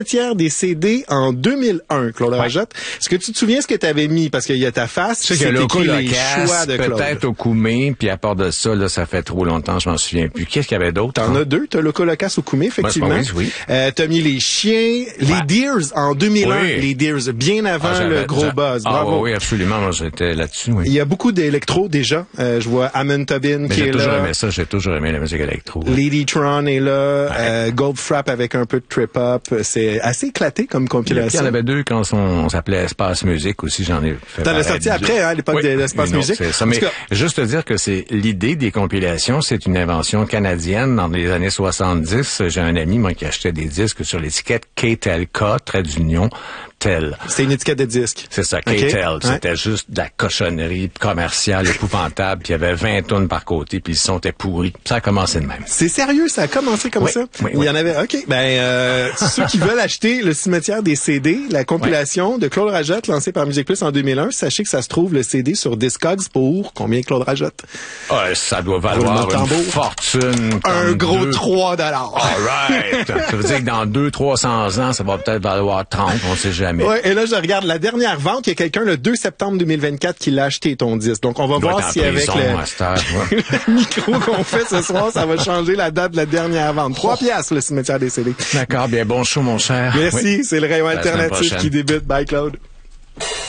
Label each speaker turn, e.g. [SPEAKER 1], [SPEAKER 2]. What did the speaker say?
[SPEAKER 1] Tiers des CD en 2001, Claude Rajotte. Est-ce que tu te souviens ce que tu avais mis? Parce qu'il y a ta face,
[SPEAKER 2] c'est
[SPEAKER 1] écrit les choix de Claude.
[SPEAKER 2] Peut-être au Koumé, puis à part de ça, là, ça fait trop longtemps, je m'en souviens plus. Qu'est-ce qu'il y avait d'autre?
[SPEAKER 1] T'en as deux. T'as Loco Locas au Koumé, effectivement.
[SPEAKER 2] Oui.
[SPEAKER 1] T'as mis les chiens, les Deers en 2001. Oui. Les Deers, bien avant le gros buzz. Bravo.
[SPEAKER 2] Oui, absolument. Moi, j'étais là-dessus, oui.
[SPEAKER 1] Il y a beaucoup d'électro, déjà. Je vois Amon Tobin qui est là.
[SPEAKER 2] J'ai toujours aimé la musique électro.
[SPEAKER 1] Lady Tron est là. Goldfrapp avec un peu de trip-hop. C'est assez éclaté comme compilation.
[SPEAKER 2] Il y en avait deux quand on s'appelait Espace Musique aussi, j'en ai fait.
[SPEAKER 1] T'en as sorti après, à l'époque d'Espace Musique.
[SPEAKER 2] C'est ça. Mais juste te dire que c'est l'idée des compilations, c'est une invention canadienne dans les années 70. J'ai un ami, moi, qui achetait des disques sur l'étiquette KTLK, trait d'union, tel.
[SPEAKER 1] C'est une étiquette de disque.
[SPEAKER 2] C'est ça, KTL. C'était juste de la cochonnerie commerciale épouvantable, puis il y avait 20 tonnes par côté, puis le son était pourri. Ça a commencé de même.
[SPEAKER 1] C'est sérieux, ça a commencé comme ça?
[SPEAKER 2] Oui.
[SPEAKER 1] Il y en avait, OK. Ceux qui veulent acheter le cimetière des CD, la compilation de Claude Rajotte lancée par Musique Plus en 2001, sachez que ça se trouve le CD sur Discogs pour combien, Claude Rajotte?
[SPEAKER 2] Ça doit valoir une fortune.
[SPEAKER 1] Un gros $3.
[SPEAKER 2] All right. Ça veut dire que dans 200-300 ans, ça va peut-être valoir 30, on sait jamais.
[SPEAKER 1] Ouais, et là, je regarde la dernière vente. Il y a quelqu'un le 2 septembre 2024 qui l'a acheté, ton disque. Donc, on va voir si avec le micro qu'on fait ce soir, ça va changer la date de la dernière vente. 3 piastres, le cimetière des CD.
[SPEAKER 2] D'accord, bien bon show, mon cher.
[SPEAKER 1] Merci, c'est le rayon alternatif qui débute. Bye, Claude.